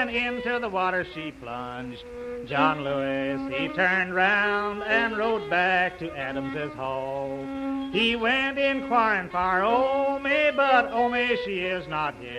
and into the water she plunged. John Lewis, he turned round and rode back to Adams's Hall. He went inquiring for Omi, but Omi, she is not here.